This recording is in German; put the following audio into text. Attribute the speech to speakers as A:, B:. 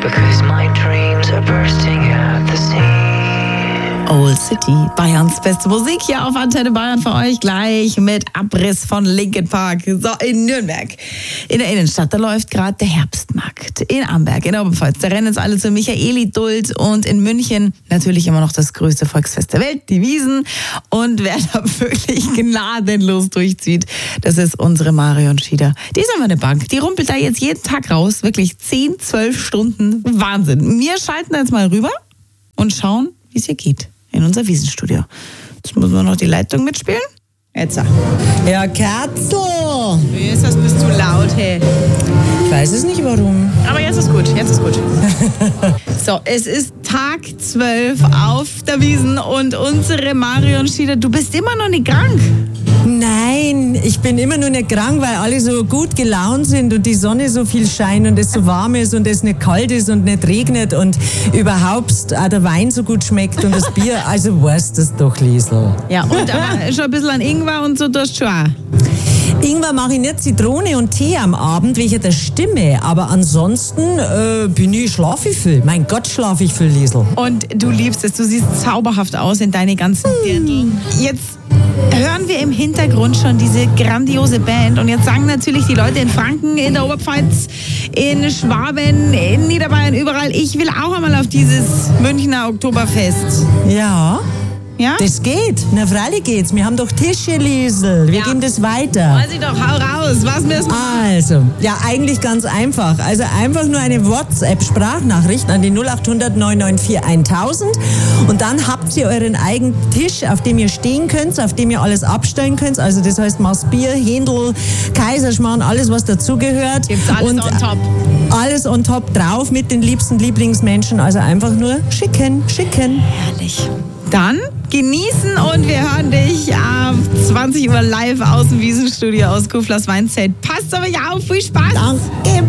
A: because my dreams are bursting at the seams.
B: Old City, Bayerns beste Musik hier auf Antenne Bayern für euch gleich mit Abriss von Linkin Park. So, in Nürnberg, in der Innenstadt, da läuft gerade der Herbstmarkt. In Amberg, in der Oberpfalz, da rennen jetzt alle zu Michaeli-Duld und in München natürlich immer noch das größte Volksfest der Welt, die Wiesn. Und wer da wirklich gnadenlos durchzieht, das ist unsere Marion Schieder. Die ist einfach eine Bank, die rumpelt da jetzt jeden Tag raus, wirklich 10, 12 Stunden, Wahnsinn. Wir schalten jetzt mal rüber und schauen, wie es ihr geht. In unser Wiesenstudio. Jetzt muss man noch die Leitung mitspielen. Jetzt.
C: Ja, Katzel!
B: Wie ist das? Bist du laut, hey?
C: Ich weiß es nicht, warum.
B: Aber jetzt ist gut, jetzt ist gut. So, es ist Tag 12 auf der Wiesn und unsere Marion Schieder, du bist immer noch nicht krank.
C: Nein, ich bin immer nur nicht krank, weil alle so gut gelaunt sind und die Sonne so viel scheint und es so warm ist und es nicht kalt ist und nicht regnet und überhaupt auch der Wein so gut schmeckt und das Bier, also weißt du es doch, Liesl.
B: Ja, und aber schon ein bisschen an Ingwer und so tust du schon auch.
C: Ingwer mache ich nicht, Zitrone und Tee am Abend wegen der Stimme, aber ansonsten schlafe ich viel. Mein Gott, schlafe ich viel, Liesl.
B: Und du liebst es, du siehst zauberhaft aus in deine ganzen Dirndl. Jetzt hören wir im Hintergrund schon diese grandiose Band und jetzt sagen natürlich die Leute in Franken, in der Oberpfalz, in Schwaben, in Niederbayern, überall, ich will auch einmal auf dieses Münchner Oktoberfest.
C: Ja.
B: Ja?
C: Das geht. Na, freilich geht's. Wir haben doch Tische, Liesl. Wir geben das weiter.
B: Weiß ich doch, hau raus. Was müssen wir?
C: Also, ja, eigentlich ganz einfach. Also einfach nur eine WhatsApp-Sprachnachricht an die 0800 994 1000 und dann habt ihr euren eigenen Tisch, auf dem ihr stehen könnt, auf dem ihr alles abstellen könnt. Also das heißt Maß Bier, Händel, Kaiserschmarrn, alles was dazugehört.
B: Gibt's alles
C: und
B: on top.
C: Alles on top drauf mit den liebsten Lieblingsmenschen. Also einfach nur schicken.
B: Herrlich. Dann genießen und wir hören dich ab 20 Uhr live aus dem Wiesenstudio aus Kuflers Weinzelt. Passt aber ja auf, viel Spaß.
C: Danke.